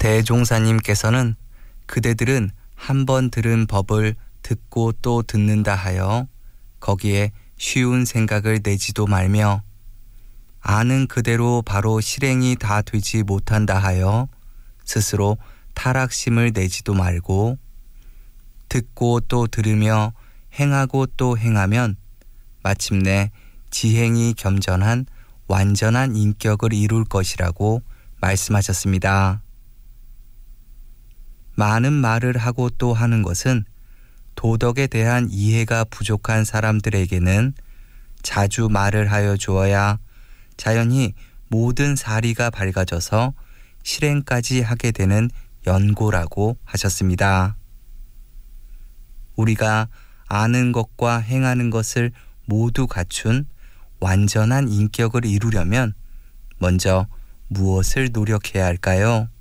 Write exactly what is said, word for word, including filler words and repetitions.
대종사님께서는 그대들은 한 번 들은 법을 듣고 또 듣는다 하여 거기에 쉬운 생각을 내지도 말며 아는 그대로 바로 실행이 다 되지 못한다 하여 스스로 타락심을 내지도 말고 듣고 또 들으며 행하고 또 행하면 마침내 지행이 겸전한 완전한 인격을 이룰 것이라고 말씀하셨습니다. 많은 말을 하고 또 하는 것은 도덕에 대한 이해가 부족한 사람들에게는 자주 말을 하여 주어야 자연히 모든 사리가 밝아져서 실행까지 하게 되는 연고라고 하셨습니다. 우리가 아는 것과 행하는 것을 모두 갖춘 완전한 인격을 이루려면 먼저 무엇을 노력해야 할까요?